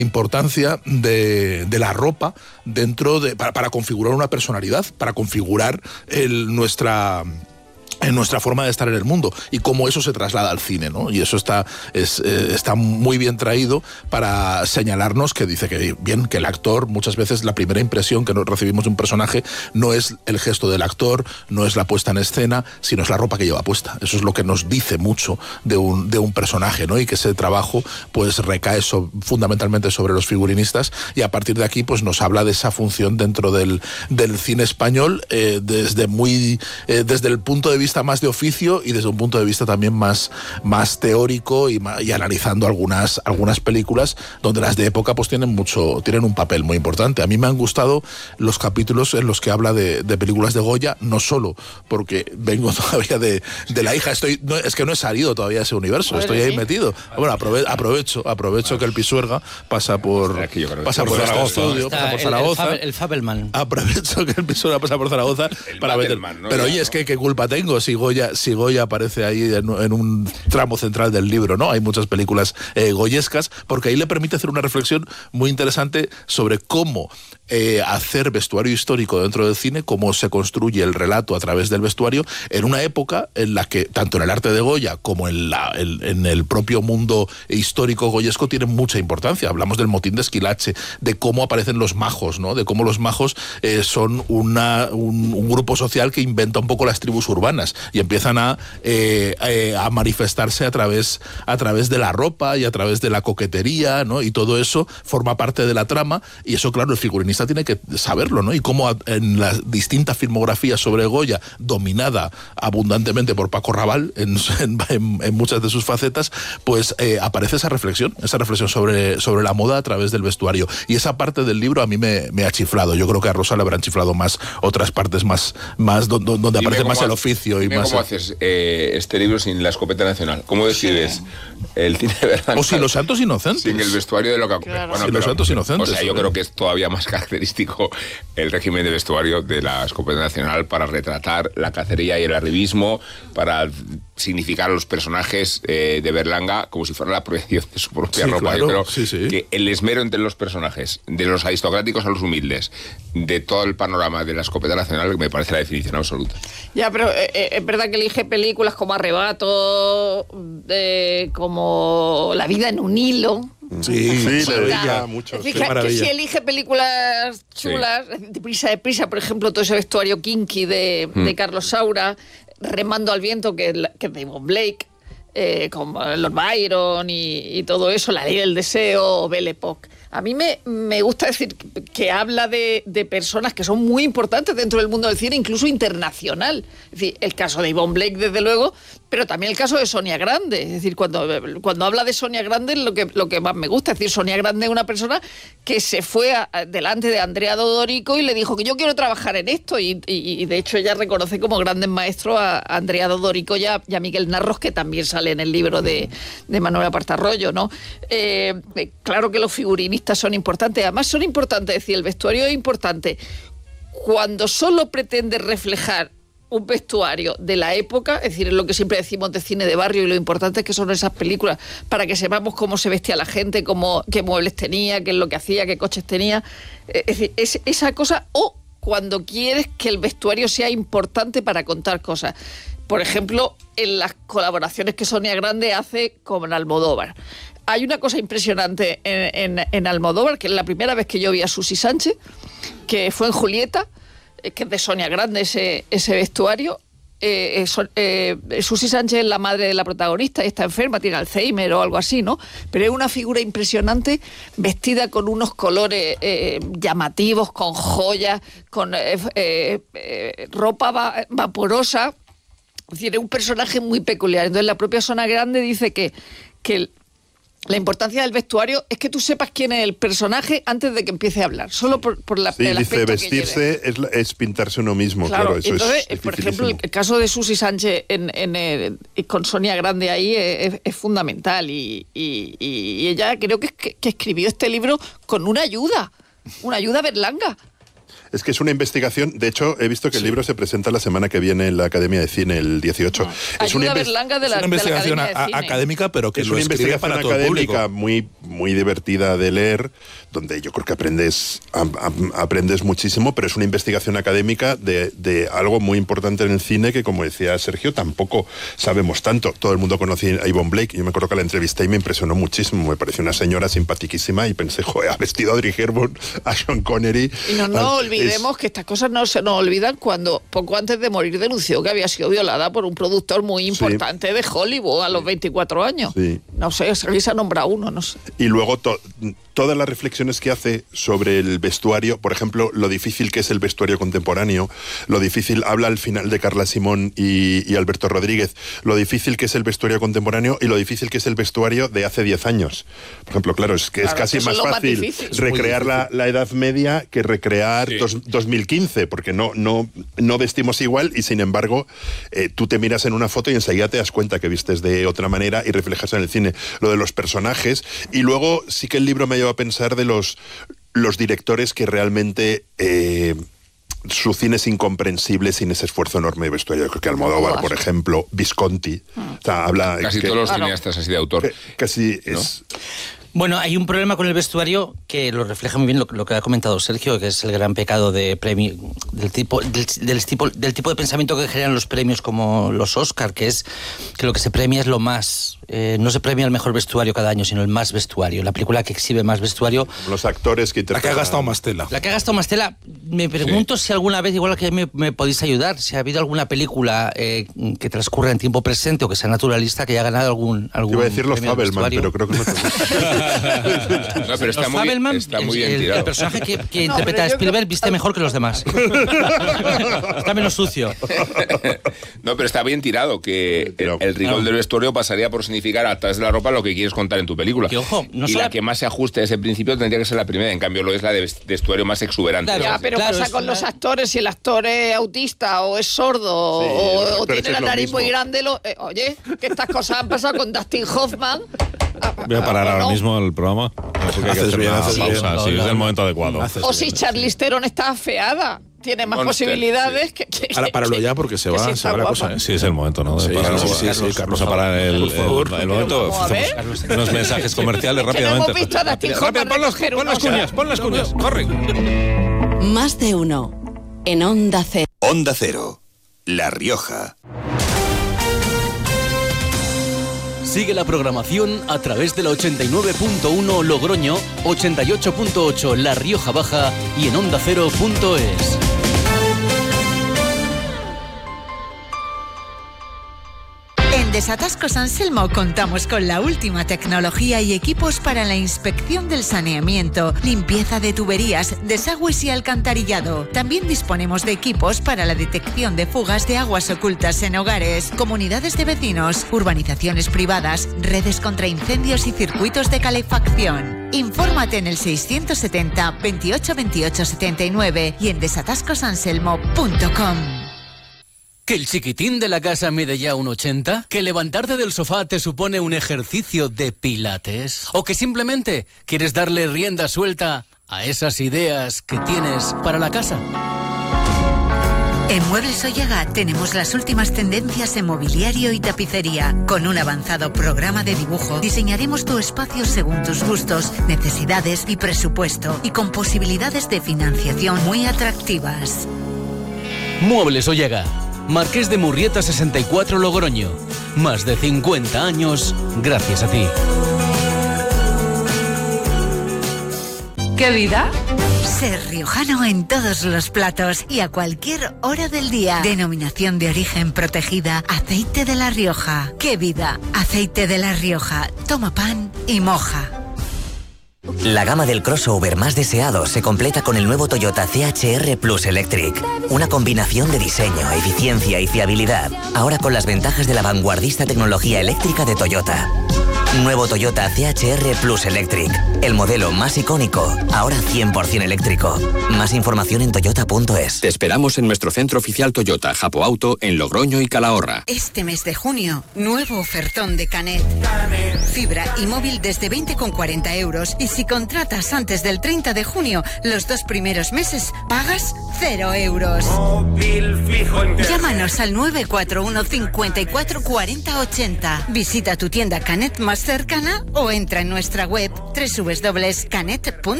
importancia de la ropa dentro de para configurar una personalidad, para configurar nuestra forma de estar en el mundo y cómo eso se traslada al cine, ¿no? Y eso está muy bien traído para señalarnos que dice que el actor, muchas veces la primera impresión que recibimos de un personaje no es el gesto del actor, no es la puesta en escena, sino es la ropa que lleva puesta. Eso es lo que nos dice mucho de un personaje, ¿no? Y que ese trabajo pues recae fundamentalmente sobre los figurinistas, y a partir de aquí pues nos habla de esa función dentro del cine español, desde el punto de vista más de oficio y desde un punto de vista también más teórico y analizando algunas películas donde las de época pues tienen un papel muy importante. A mí me han gustado los capítulos en los que habla de películas de Goya, no solo porque vengo todavía de la hija, es que no he salido todavía de ese universo, estoy ahí metido. Bueno, aprovecho que el Pisuerga pasa por Zaragoza, pasa por Zaragoza. El Fabelman. Aprovecho que el Pisuerga pasa por Zaragoza para meter. ¿No? Pero oye, es que qué culpa tengo si Goya aparece ahí en un tramo central del libro, ¿no? Hay muchas películas goyescas, porque ahí le permite hacer una reflexión muy interesante sobre cómo hacer vestuario histórico dentro del cine, cómo se construye el relato a través del vestuario en una época en la que, tanto en el arte de Goya como en el propio mundo histórico goyesco, tiene mucha importancia. Hablamos del motín de Esquilache, de cómo aparecen los majos, ¿no? De cómo los majos son un grupo social que inventa un poco las tribus urbanas y empiezan a manifestarse a través de la ropa y a través de la coquetería, ¿no? Y todo eso forma parte de la trama, y eso, claro, el figurinista tiene que saberlo, ¿no? Y cómo en la distinta filmografía sobre Goya, dominada abundantemente por Paco Raval en muchas de sus facetas, pues aparece esa reflexión sobre la moda a través del vestuario. Y esa parte del libro a mí me ha chiflado. Yo creo que a Rosa le habrán chiflado más otras partes más donde aparece más el oficio. Y más ¿cómo haces este libro sin la escopeta nacional? ¿Cómo decides el cine de Berlanga? O sin Los Santos Inocentes. Sin el vestuario de lo que... Claro. Sin Los Santos Inocentes. O sea, yo creo que es todavía más característico el régimen de vestuario de la escopeta nacional para retratar la cacería y el arribismo, para significar a los personajes de Berlanga como si fuera la proyección de su propia ropa. Claro, yo creo que el esmero entre los personajes, de los aristocráticos a los humildes, de todo el panorama de la escopeta nacional, me parece la definición absoluta. Ya, pero es verdad que elige películas como Arrebato, como La vida en un hilo. Sí, maravilla, mucho. Que si elige películas chulas, Deprisa, por ejemplo, todo ese vestuario kinky de Carlos Saura, Remando al viento, que es de Yvonne Blake, como Lord Byron y todo eso, La ley del deseo, Belle Époque. A mí me gusta decir que habla de personas que son muy importantes dentro del mundo del cine, incluso internacional. Es decir, el caso de Yvonne Blake, desde luego, pero también el caso de Sonia Grande. Es decir, cuando habla de Sonia Grande, lo que más me gusta. Es decir, Sonia Grande es una persona que se fue delante de Andrea Dodorico y le dijo que yo quiero trabajar en esto. Y de hecho ella reconoce como grandes maestros a Andrea Dodorico y a Miguel Narros, que también sale en el libro de Manuel Apartarroyo, ¿no? Claro que los figurinistas son importantes, además son importantes, es decir, el vestuario es importante cuando solo pretende reflejar un vestuario de la época, es decir, es lo que siempre decimos de cine de barrio, y lo importante es que son esas películas para que sepamos cómo se vestía la gente, qué muebles tenía, qué es lo que hacía, qué coches tenía, es decir, es esa cosa, o cuando quieres que el vestuario sea importante para contar cosas. Por ejemplo, en las colaboraciones que Sonia Grande hace con Almodóvar. Hay una cosa impresionante en Almodóvar, que es la primera vez que yo vi a Susi Sánchez, que fue en Julieta, que es de Sonia Grande ese vestuario. Susi Sánchez es la madre de la protagonista y está enferma, tiene Alzheimer o algo así, ¿no? Pero es una figura impresionante, vestida con unos colores llamativos, con joyas, con ropa vaporosa. Es decir, es un personaje muy peculiar. Entonces la propia Sonia Grande dice que la importancia del vestuario es que tú sepas quién es el personaje antes de que empiece a habbar, solo por el aspecto dice, vestirse que es pintarse uno mismo, claro, eso entonces, es por ejemplo, el caso de Susi Sánchez con Sonia Grande ahí es fundamental, y ella creo que escribió este libro con una ayuda Berlanga. Es que es una investigación. De hecho, he visto que el libro se presenta la semana que viene en la Academia de Cine, el 18. Es una investigación académica, pero que es una investigación académica muy, muy divertida de leer, donde yo creo que aprendes muchísimo, pero es una investigación académica de algo muy importante en el cine que, como decía Sergio, tampoco sabemos tanto. Todo el mundo conoce a Yvonne Blake. Yo me acuerdo que la entrevisté y me impresionó muchísimo. Me pareció una señora simpaticísima y pensé, joder, ha vestido a Audrey Hepburn, a Sean Connery. Y no olvidemos que estas cosas no se nos olvidan cuando poco antes de morir denunció que había sido violada por un productor muy importante de Hollywood a los 24 años. Sí. No sé, se ha nombrado uno, no sé. Y luego todas las reflexiones que hace sobre el vestuario, por ejemplo, lo difícil que es el vestuario contemporáneo, lo difícil, habla al final de Carla Simón y Alberto Rodríguez, lo difícil que es el vestuario contemporáneo y lo difícil que es el vestuario de hace 10 años. Por ejemplo, claro, es casi más fácil recrear la Edad Media que recrear 2015, porque no vestimos igual y sin embargo tú te miras en una foto y enseguida te das cuenta que vistes de otra manera y reflejas en el cine lo de los personajes. Y luego sí que el libro me lleva a pensar de los directores que realmente su cine es incomprensible sin ese esfuerzo enorme de vestuario. Yo creo que Almodóvar, por ejemplo, Visconti, o sea, habla... Casi todos los cineastas así de autor. Casi ¿no? es... Bueno, hay un problema con el vestuario que lo refleja muy bien lo que ha comentado Sergio, que es el gran pecado de premio, del tipo de pensamiento que generan los premios como los Oscar, que es que lo que se premia es lo más... no se premia el mejor vestuario cada año, sino el más vestuario. La película que exhibe más vestuario... Los actores que interpretan... La que ha gastado más tela. La que ha gastado más tela. Me pregunto si alguna vez, igual que me podéis ayudar, si ha habido alguna película que transcurra en tiempo presente o que sea naturalista que haya ganado algún iba a decir los Fabelman, pero creo que no. No, pero está muy bien tirado. El personaje que interpreta a Spielberg viste mejor que los demás. Está menos sucio. No, pero está bien tirado, que el rigor del vestuario pasaría por significar a través de la ropa lo que quieres contar en tu película. Que, ojo, la que más se ajuste a ese principio tendría que ser la primera, en cambio lo es la de vestuario más exuberante. Claro, pero pasa con los actores, si el actor es autista o es sordo o tiene la nariz muy grande, oye, que estas cosas han pasado con Dustin Hoffman. Voy a parar ahora mismo el programa. Haces bien. Es el momento adecuado. O si Charlize Theron está afeada. Tiene más posibilidades que... Ahora páralo ya porque se va la cosa. Sí, es el momento, ¿no? Sí, Carlos. Vamos a parar el momento. Hacemos unos mensajes comerciales rápidamente. Rápido, pon las cuñas, corre. Más de uno en Onda Cero. Onda Cero, La Rioja. Sigue la programación a través de la 89.1 Logroño, 88.8 La Rioja Baja y en ondacero.es. En Desatascos Anselmo contamos con la última tecnología y equipos para la inspección del saneamiento, limpieza de tuberías, desagües y alcantarillado. También disponemos de equipos para la detección de fugas de aguas ocultas en hogares, comunidades de vecinos, urbanizaciones privadas, redes contra incendios y circuitos de calefacción. Infórmate en el 670 28 28 79 y en desatascosanselmo.com. ¿Que el chiquitín de la casa mide ya 1,80? ¿Que levantarte del sofá te supone un ejercicio de pilates? ¿O que simplemente quieres darle rienda suelta a esas ideas que tienes para la casa? En Muebles Ollega tenemos las últimas tendencias en mobiliario y tapicería. Con un avanzado programa de dibujo, diseñaremos tu espacio según tus gustos, necesidades y presupuesto, y con posibilidades de financiación muy atractivas. Muebles Ollega, Marqués de Murrieta 64 Logroño. Más de 50 años gracias a ti. ¿Qué vida? Ser riojano en todos los platos y a cualquier hora del día. Denominación de origen protegida, Aceite de La Rioja. ¡Qué vida! Aceite de La Rioja. Toma pan y moja. La gama del crossover más deseado se completa con el nuevo Toyota CHR Plus Electric. Una combinación de diseño, eficiencia y fiabilidad. Ahora con las ventajas de la vanguardista tecnología eléctrica de Toyota. Nuevo Toyota CHR Plus Electric. El modelo más icónico, ahora 100% eléctrico. Más información en toyota.es. Te esperamos en nuestro centro oficial Toyota, Japo Auto, en Logroño y Calahorra. Este mes de junio, nuevo ofertón de Canet. Fibra y móvil desde 20,40 euros. Y si contratas antes del 30 de junio, los 2 primeros meses pagas 0 euros. Llámanos al 941 54 40 80. Visita tu tienda Canet más cercana o entra en nuestra web www.canet.es.